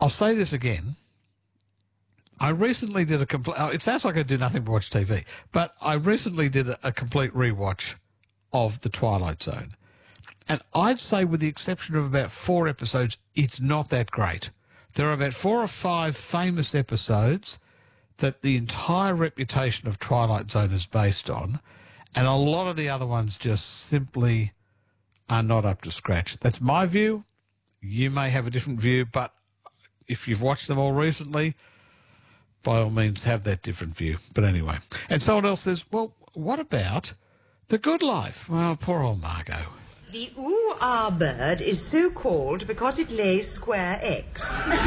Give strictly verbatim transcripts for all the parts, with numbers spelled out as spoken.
I'll say this again. I recently did a complete... It sounds like I do nothing but watch T V, but I recently did a, a complete rewatch of The Twilight Zone. And I'd say, with the exception of about four episodes, it's not that great. There are about four or five famous episodes that the entire reputation of Twilight Zone is based on, and a lot of the other ones just simply are not up to scratch. That's my view. You may have a different view, but if you've watched them all recently, by all means have that different view. But anyway. And someone else says, well, what about The Good Life? Well, poor old Margot. The ooh-ah bird is so called because it lays square eggs.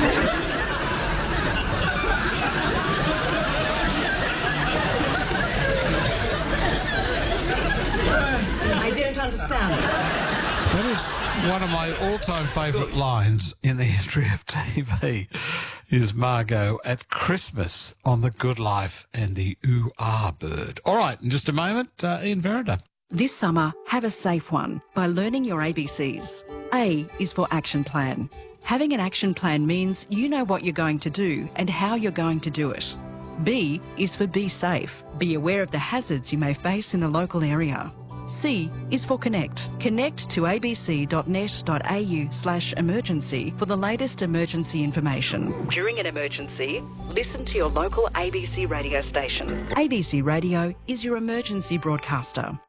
I don't understand. That is one of my all-time favourite lines in the history of T V, is Margot at Christmas on The Good Life and the ooh-ah bird. All right, in just a moment, uh, Ian Verrinder. This summer, have a safe one by learning your A B Cs. A is for action plan. Having an action plan means you know what you're going to do and how you're going to do it. B is for be safe. Be aware of the hazards you may face in the local area. C is for connect. Connect to abc.net.au slash emergency for the latest emergency information. During an emergency, listen to your local A B C radio station. A B C Radio is your emergency broadcaster.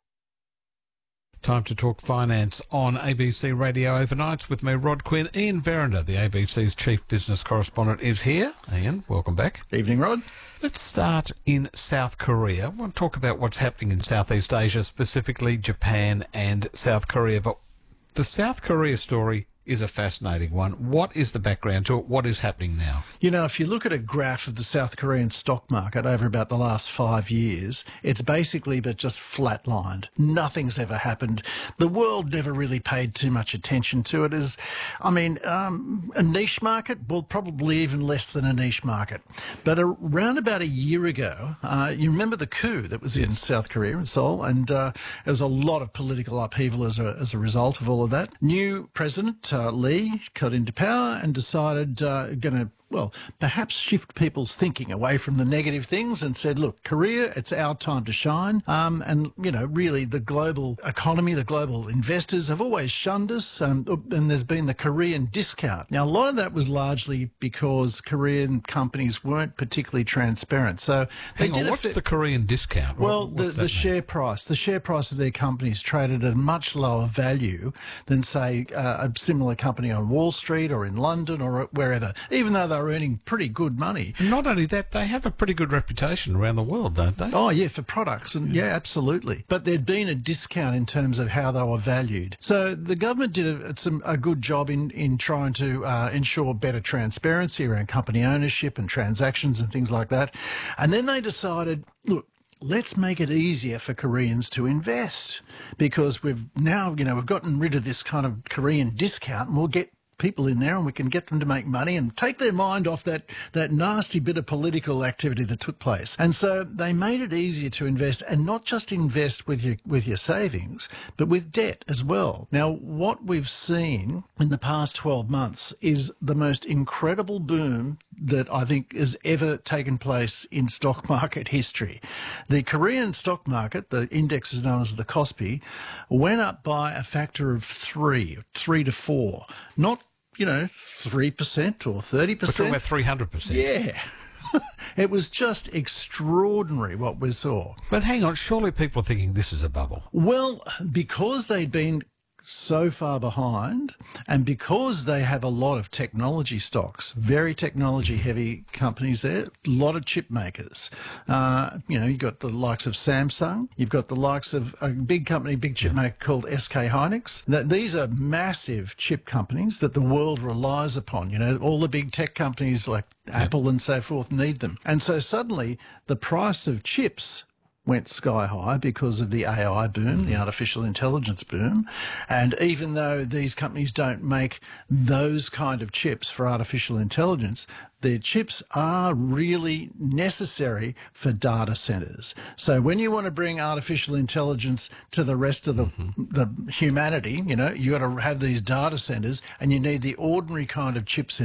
Time to talk finance on A B C Radio Overnights with me, Rod Quinn. Ian Verrinder, the A B C's chief business correspondent, is here. Ian, welcome back. Evening, Rod. Let's start in South Korea. I want to talk about what's happening in Southeast Asia, specifically Japan and South Korea. But the South Korea story is a fascinating one. What is the background to it? What is happening now? You know, if you look at a graph of the South Korean stock market over about the last five years, it's basically but just flatlined. Nothing's ever happened. The world never really paid too much attention to it. As, I mean, um, a niche market? Well, probably even less than a niche market. But around about a year ago, uh, you remember the coup that was in South Korea, in Seoul, and uh, there was a lot of political upheaval as a, as a result of all of that. New president, Uh, Lee got into power and decided uh, going to, well, perhaps shift people's thinking away from the negative things and said, look, Korea, it's our time to shine. Um, and, you know, really the global economy, the global investors have always shunned us. Um, and there's been the Korean discount. Now, a lot of that was largely because Korean companies weren't particularly transparent. So they Hang did on, what's fit- the Korean discount? Well, what, the, what's the that share mean? price, the share price of their companies traded at a much lower value than, say, uh, a similar company on Wall Street or in London or wherever, even though they were earning pretty good money. Not only that, they have a pretty good reputation around the world, don't they? Oh, yeah, for products. and Yeah, absolutely. But there'd been a discount in terms of how they were valued. So the government did a, some, a good job in, in trying to uh, ensure better transparency around company ownership and transactions and things like that. And then they decided, look, let's make it easier for Koreans to invest, because we've now, you know, we've gotten rid of this kind of Korean discount, and we'll get people in there and we can get them to make money and take their mind off that, that nasty bit of political activity that took place. And so they made it easier to invest, and not just invest with your, with your savings, but with debt as well. Now, what we've seen in the past twelve months is the most incredible boom that I think has ever taken place in stock market history. The Korean stock market, the index is known as the Kospi, went up by a factor of three, three to four. Not, you know, three percent or thirty percent. We're talking about three hundred percent. Yeah. It was just extraordinary what we saw. But hang on, surely people are thinking this is a bubble. Well, because they'd been so far behind, and because they have a lot of technology stocks, very technology heavy companies there, a lot of chip makers. Uh, you know, you've got the likes of Samsung, you've got the likes of a big company, big chip maker called S K Hynix. That these are massive chip companies that the world relies upon. You know, all the big tech companies like Apple and so forth need them. And so suddenly the price of chips went sky high because of the A I boom, the artificial intelligence boom. And even though these companies don't make those kind of chips for artificial intelligence, their chips are really necessary for data centers. So when you want to bring artificial intelligence to the rest of the, mm-hmm. the humanity, you know, you got to have these data centers, and you need the ordinary kind of chips in